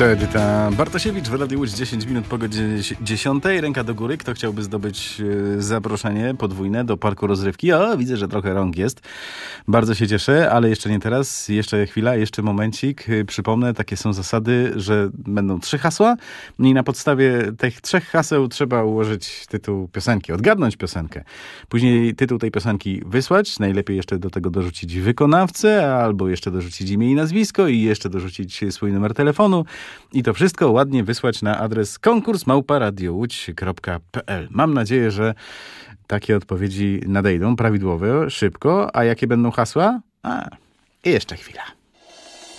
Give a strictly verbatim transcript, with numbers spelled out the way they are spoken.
To Edyta Bartosiewicz w Radiu Łódź, dziesięć minut po godzinie dziesiątej. Ręka do góry. Kto chciałby zdobyć zaproszenie podwójne do parku rozrywki? O, widzę, że trochę rąk jest. Bardzo się cieszę, ale jeszcze nie teraz. Jeszcze chwila, jeszcze momencik. Przypomnę, takie są zasady, że będą trzy hasła i na podstawie tych trzech haseł trzeba ułożyć tytuł piosenki, odgadnąć piosenkę. Później tytuł tej piosenki wysłać. Najlepiej jeszcze do tego dorzucić wykonawcę, albo jeszcze dorzucić imię i nazwisko i jeszcze dorzucić swój numer telefonu. I to wszystko ładnie wysłać na adres konkurs małpa radio łódź kropka p l. Mam nadzieję, że takie odpowiedzi nadejdą prawidłowo, szybko. A jakie będą hasła? A, jeszcze chwila.